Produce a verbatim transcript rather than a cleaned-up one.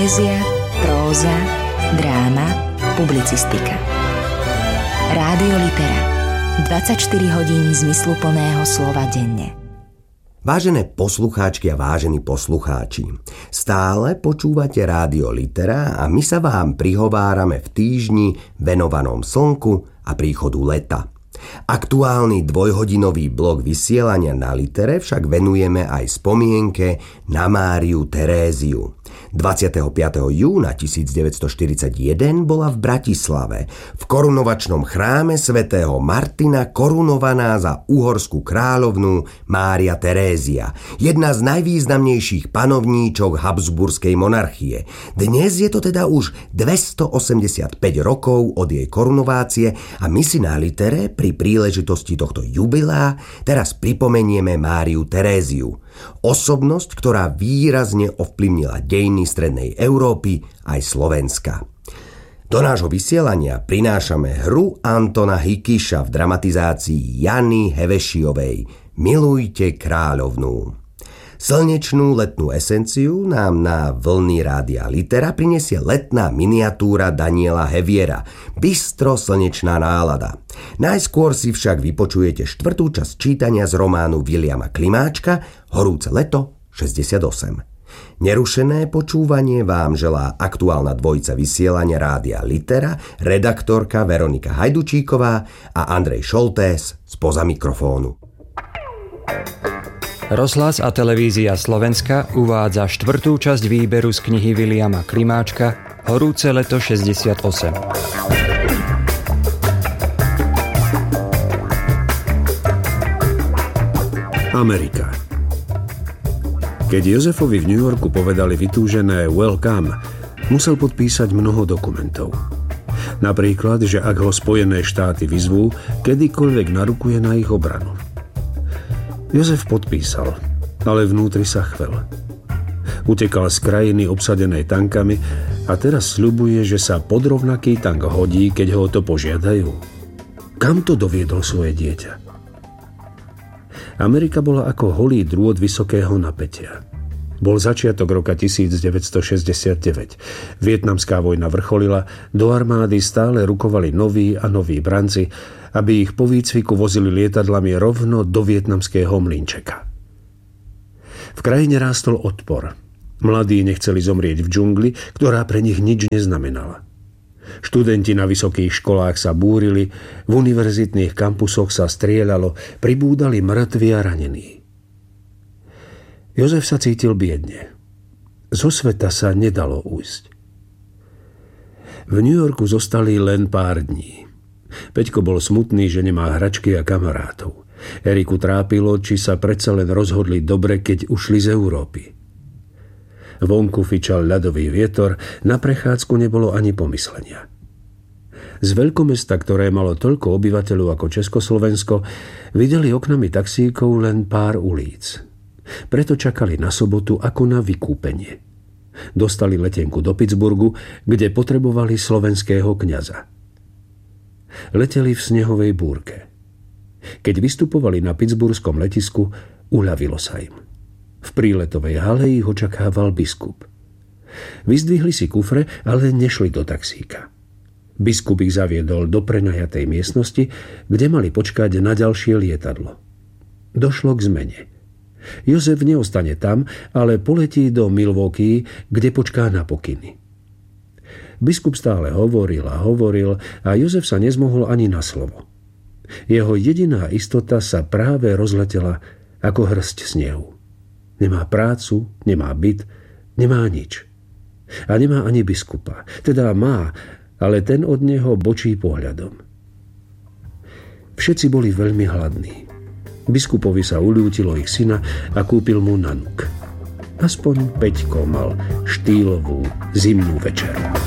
Poézia, próza, dráma, publicistika. Rádio Litera. dvadsaťštyri hodín zmysluplného slova denne. Vážené poslucháčky a vážení poslucháči, stále počúvate Rádio Litera a my sa vám prihovárame v týždni venovanom slnku a príchodu leta. Aktuálny dvojhodinový blok vysielania na Litere však venujeme aj spomienke na Máriu Teréziu. dvadsiateho piateho júna tisícdeväťstoštyridsaťjeden bola v Bratislave v korunovačnom chráme svätého Martina korunovaná za uhorskú kráľovnú Mária Terézia, jedna z najvýznamnejších panovníčok Habsburskej monarchie. Dnes je to teda už dvestoosemdesiatpäť rokov od jej korunovácie a my si na Litere pri príležitosti tohto jubilea teraz pripomenieme Máriu Teréziu, osobnosť, ktorá výrazne ovplyvnila dejiny strednej Európy aj Slovenska. Do nášho vysielania prinášame hru Antona Hikiša v dramatizácii Jany Hevešiovej Milujte kráľovnú. Slnečnú letnú esenciu nám na vlny Rádia Litera prinesie letná miniatúra Daniela Heviera, bystro slnečná nálada. Najskôr si však vypočujete štvrtú časť čítania z románu Viliama Klimáčka Horúce leto šesťdesiatosem. Nerušené počúvanie vám želá aktuálna dvojica vysielania Rádia Litera, redaktorka Veronika Hajdučíková a Andrej Šoltés spoza mikrofónu. Rozhlas a televízia Slovenska uvádza štvrtú časť výberu z knihy Viliama Klimáčka Horúce leto šesťdesiatosem. Amerika. Keď Jozefovi v New Yorku povedali vytúžené welcome, musel podpísať mnoho dokumentov. Napríklad, že ak ho Spojené štáty vyzvú, kedykoľvek narukuje na ich obranu. Jozef podpísal, ale vnútri sa chvel. Utekal z krajiny obsadenej tankami a teraz sľubuje, že sa pod rovnaký tank hodí, keď ho o to požiadajú. Kam to doviedol svoje dieťa? Amerika bola ako holý drôt vysokého napätia. Bol začiatok roka tisícdeväťstošesťdesiatdeväť. Vietnamská vojna vrcholila, do armády stále rukovali noví a noví branci, aby ich po výcviku vozili lietadlami rovno do vietnamského mlynčeka. V krajine rástol odpor. Mladí nechceli zomrieť v džungli, ktorá pre nich nič neznamenala. Študenti na vysokých školách sa búrili, v univerzitných kampusoch sa strieľalo, pribúdali mŕtvi a ranení. Jozef sa cítil biedne. Zo sveta sa nedalo ujsť. V New Yorku zostali len pár dní. Peťko bol smutný, že nemá hračky a kamarátov. Eriku trápilo, či sa predsa len rozhodli dobre, keď ušli z Európy. Vonku fičal ľadový vietor, na prechádzku nebolo ani pomyslenia. Z veľkomesta, ktoré malo toľko obyvateľov ako Československo, videli oknami taxíkov len pár ulíc. Preto čakali na sobotu ako na vykúpenie. Dostali letenku do Pittsburghu, kde potrebovali slovenského kňaza. Leteli v snehovej búrke. Keď vystupovali na pittsburghskom letisku, uľavilo sa im. V príletovej hale ich očakával biskup. Vyzdvihli si kufre, ale nešli do taxíka. Biskup ich zaviedol do prenajatej miestnosti, kde mali počkať na ďalšie lietadlo. Došlo k zmene. Jozef neostane tam, ale poletí do Milwaukee, kde počká na pokyny. Biskup stále hovoril a hovoril a Jozef sa nezmohol ani na slovo. Jeho jediná istota sa práve rozletela ako hrst snehu. Nemá prácu, nemá byt, nemá nič. A nemá ani biskupa. Teda má, ale ten od neho bočí pohľadom. Všetci boli veľmi hladní. Biskupovi sa uľútilo ich syna a kúpil mu nanuk. Aspoň Peťko mal štýlovú zimnú večeru.